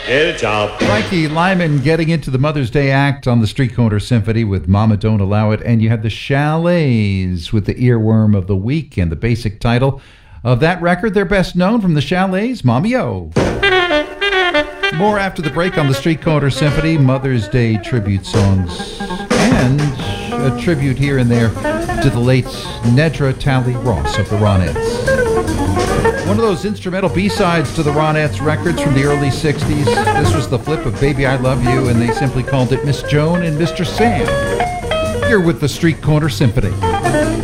Get a job. Frankie Lyman getting into the Mother's Day act on the Street Corner Symphony with Mama Don't Allow It. And you had the Chalets with the Earworm of the Week, and the basic title of that record, they're best known from the Chalets, Mommy-O. More after the break on the Street Corner Symphony, Mother's Day tribute songs, and a tribute here and there to the late Nedra Talley Ross of the Ronettes. One of those instrumental B-sides to the Ronettes records from the early 60s. This was the flip of Baby I Love You, and they simply called it Miss Joan and Mr. Sam. Here with the Street Corner Symphony.